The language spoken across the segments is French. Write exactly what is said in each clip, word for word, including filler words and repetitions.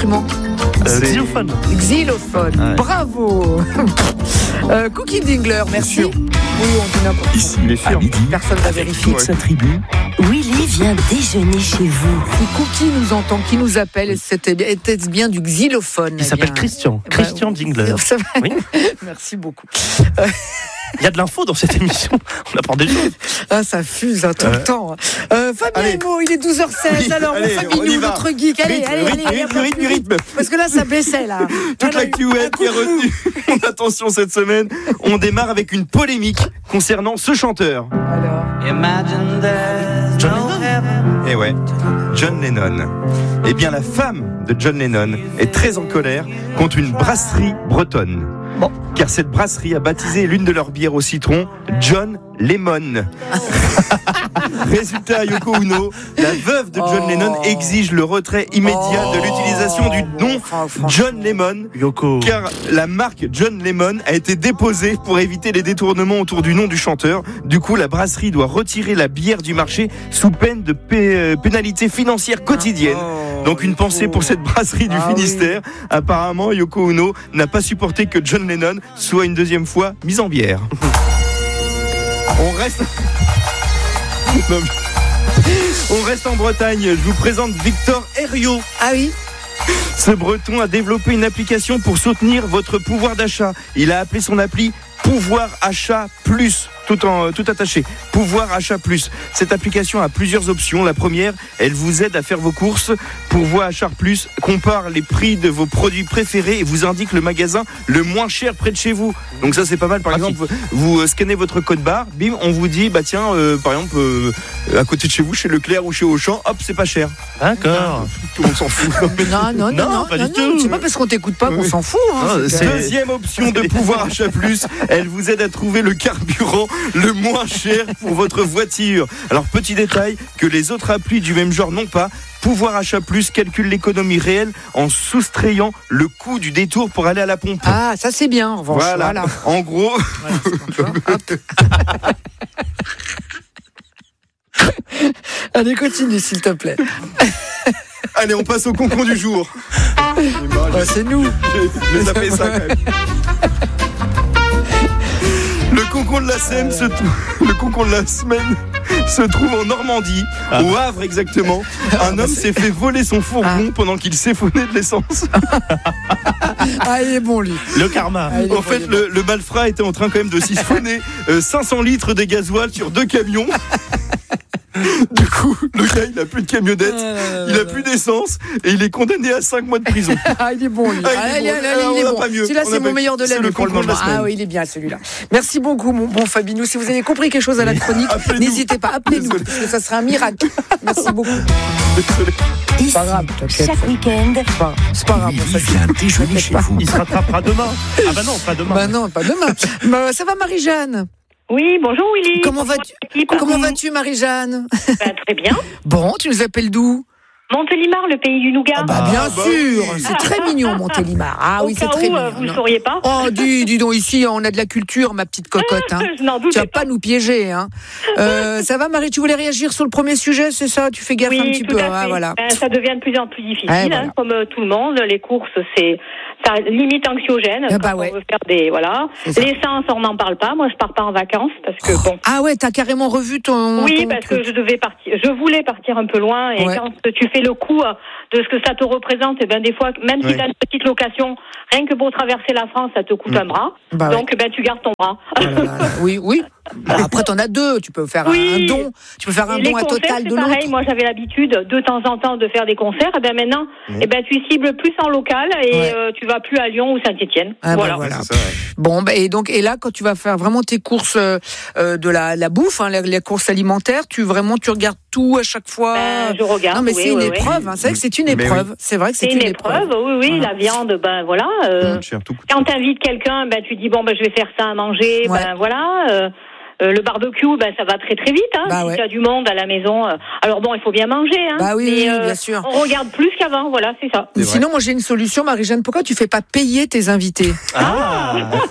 instrument? Euh, xylophone. Xylophone. Ouais. Bravo. euh, Cookie Dingler, merci. Oui, on dit n'importe quoi. Ici, les filles. Personne n'a vérifié. Toute sa tribu. Willy vient déjeuner chez vous. Si Cookie nous entend, qui nous appelle, c'était bien, était bien du xylophone. Il s'appelle bien. Christian. Bah, Christian Dingler. Oui. Merci beaucoup. Euh... Il y a de l'info dans cette émission. On apprend des choses. Ah, ça fuse hein, tout euh... le temps. Euh, Fabien Emo, il est douze heures seize. Oui, alors, allez, on Fabinou, notre geek. Allez, rythme, allez, rythme, allez. Rythme, rythme, rythme. Parce que là, ça baissait, là. Toute la Q N qui est retenue. Attention, cette semaine, on démarre avec une polémique concernant ce chanteur. Alors. John Lennon. Eh ouais, John Lennon. Eh bien, la femme de John Lennon est très en colère contre une brasserie bretonne. Bon. Car cette brasserie a baptisé l'une de leurs bières au citron John Lemon. Résultat, Yoko Ono, la veuve de John oh. Lennon exige le retrait immédiat oh. de l'utilisation du nom John Lemon, Yoko. Car la marque John Lemon a été déposée pour éviter les détournements autour du nom du chanteur. Du coup, la brasserie doit retirer la bière du marché sous peine de p- pénalité financière quotidienne. Oh. Donc une pensée pour cette brasserie du ah, Finistère. Oui. Apparemment, Yoko Ono n'a pas supporté que John Lennon soit une deuxième fois mise en bière. On reste... Non, mais... On reste en Bretagne. Je vous présente Victor Herriot. Ah oui. Ce Breton a développé une application pour soutenir votre pouvoir d'achat. Il a appelé son appli Pouvoir Achat Plus, tout en tout attaché. Pouvoir Achat Plus. Cette application a plusieurs options. La première, elle vous aide à faire vos courses. Pouvoir Achat Plus compare les prix de vos produits préférés et vous indique le magasin le moins cher près de chez vous. Donc ça, c'est pas mal. Par ah, exemple, si. vous, vous scannez votre code barre, bim, on vous dit, bah tiens, euh, par exemple, euh, à côté de chez vous, chez Leclerc ou chez Auchan, hop, c'est pas cher. D'accord. Tout le monde s'en fout. Non, non, non, non, non, pas non, du non, tout. C'est pas parce qu'on t'écoute pas qu'on oui. s'en fout. Hein, non, c'est... Deuxième option de Pouvoir Achat Plus, elle vous aide à trouver le carburant le moins cher pour votre voiture. Alors, petit détail que les autres applis du même genre n'ont pas. Pouvoir Achat Plus calcule l'économie réelle en soustrayant le coût du détour pour aller à la pompe. Ah, ça c'est bien, en revanche. Voilà. voilà. En gros... Voilà, allez, continue, s'il te plaît. Allez, on passe au concon du jour. Bah, c'est nous. J'ai, j'ai tapé ça, quand même. Le concon de la semaine se trouve... Le concon de la semaine... se trouve en Normandie, ah. au Havre exactement. Un homme s'est fait voler son fourgon ah. pendant qu'il siphonnait de l'essence. Ah, il est bon, lui. Le karma. Ah, en bon, fait, le, le malfrat était en train quand même de siphonner euh, cinq cents litres de gasoil sur deux camions. Du coup, le gars, il a plus de camionnette, ah, il a plus d'essence et il est condamné à cinq mois de prison. Ah, il est bon, lui. Ah, il est bon. Ah, il est bon. Celui-là, c'est mon meilleur de l'année pour le moment. Ah oui, il est bien, celui-là. Merci beaucoup, mon bon Fabinou. Si vous avez compris quelque chose à la chronique, appelez-nous. N'hésitez pas, appelez-nous, Désolé. Parce que ça sera un miracle. Merci beaucoup. Désolé. Ici, pas grave, chaque week-end, c'est pas, c'est pas grave. Il vient déjeuner chez vous. Il se rattrapera demain. Ah bah non, pas demain. Bah non, pas demain. Bah, ça va, Marie-Jeanne? Oui, bonjour Willy. Comment vas-tu, Comment vas-tu Marie-Jeanne? Bah, très bien. Bon, tu nous appelles d'où? Montélimar, le pays du nougat. Ah bah bien ah, sûr, bah oui. C'est très mignon Montélimar. Ah Au oui, c'est cas très où, mignon. Vous ne sauriez pas? Oh, dis, dis donc, ici, on a de la culture, ma petite cocotte. Hein. Je n'en doute tu vas pas. pas nous piéger. Hein. Euh, ça va, Marie, tu voulais réagir sur le premier sujet, c'est ça? Tu fais gaffe oui, un petit tout peu. À fait. Ah, voilà. Ben, ça devient de plus en plus difficile, ah, voilà. hein, comme euh, tout le monde. Les courses, c'est ça limite anxiogène. Ah, bah, quand ouais. on veut faire des voilà. L'essence, on n'en parle pas. Moi, je pars pas en vacances parce que bon. Ah ouais, t'as carrément revu ton. Oui, ton parce truc. que je devais partir. Je voulais partir un peu loin et ouais. quand tu fais le coup de ce que ça te représente, et ben des fois, même si oui. tu as une petite location, rien que pour traverser la France, ça te coûte mmh. un bras. Bah donc, ouais. ben tu gardes ton bras. Oh là là. Oui, oui. Bon, après, t'en as deux. Tu peux faire oui. un don. Tu peux faire un et don à concerts, total c'est de pareil. l'autre. Moi, j'avais l'habitude de temps en temps de faire des concerts. Et ben maintenant, mmh. et ben tu cibles plus en local et ouais. euh, tu vas plus à Lyon ou Saint-Étienne. Ah, voilà. Bah, voilà. C'est ça, ouais. Bon, bah, et donc, et là, quand tu vas faire vraiment tes courses euh, de la, la bouffe, hein, les, les courses alimentaires, tu vraiment, tu regardes tout à chaque fois. Ben, je regarde. Non, mais oui, c'est une oui, épreuve. oui. Hein, c'est vrai que c'est une épreuve. Oui. C'est vrai que c'est, c'est une, une épreuve. épreuve. Oui, oui. Voilà. La viande, ben voilà. Euh, mmh. Quand t'invites quelqu'un, ben tu dis bon, ben je vais faire ça à manger. Ouais. Ben voilà. Euh, Euh, le barbecue, ben ça va très très vite. Hein, bah, si ouais. tu as du monde à la maison. Euh, alors bon, il faut bien manger. Hein, bah oui, mais, euh, bien sûr. On regarde plus qu'avant, voilà, c'est ça. C'est Sinon, moi j'ai une solution, Marie-Jeanne. Pourquoi tu fais pas payer tes invités? Ah.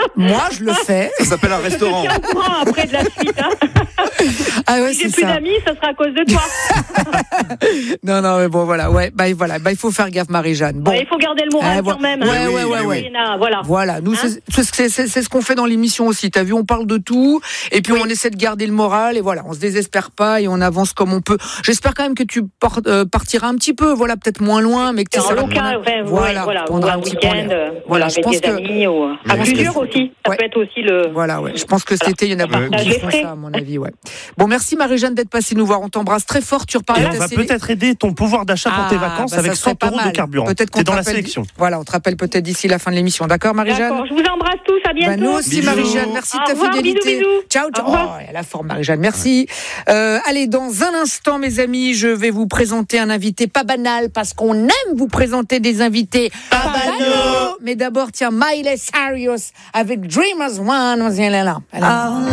Moi, je le fais. Ça s'appelle un restaurant. Je suis au courant après de la suite. Hein. Ah ouais, si j'ai plus ça. d'amis, ça sera à cause de toi. non, non, mais bon, voilà, ouais, bah voilà, bah il faut faire gaffe, Marie-Jeanne. Bon, ouais, il faut garder le moral euh, quand même. Ouais, hein. ouais, ouais, ouais, ouais. Voilà. Voilà, nous, hein c'est, c'est, c'est, c'est ce qu'on fait dans l'émission aussi. T'as vu, on parle de tout, et puis oui. on essaie de garder le moral, et voilà, on se désespère pas, et on avance comme on peut. J'espère quand même que tu port, euh, partiras un petit peu, voilà, peut-être moins loin, mais que tu en local, ouais, voilà, voilà, ou un week-end, euh, voilà, je pense que amis, ou à plusieurs aussi. Ça ouais. peut être aussi le. Voilà, ouais. Je pense que cet été, il y en a beaucoup qui font ça, à mon avis, ouais. Bon, merci Marie-Jeanne d'être passée nous voir. On t'embrasse très fort. Tu reparles. Et on va peut-être aider ton pouvoir d'achat pour ah, tes vacances bah, avec cent euros de carburant. Peut-être qu'on T'es dans la sélection. Voilà, on te rappelle peut-être d'ici la fin de l'émission. D'accord, Marie-Jeanne? D'accord. Je vous embrasse tous. À bientôt. Bah, nous aussi, bisous. Marie-Jeanne. Merci de ta revoir, fidélité. Bisous, bisous. Ciao, ciao. Oh, à la forme, Marie-Jeanne. Merci. Euh, allez, dans un instant, mes amis, je vais vous présenter un invité pas banal parce qu'on aime vous présenter des invités pas banaux. Mais d'abord, tiens, Miley Cyrus avec Dreamers One. Elle est là. Elle est là.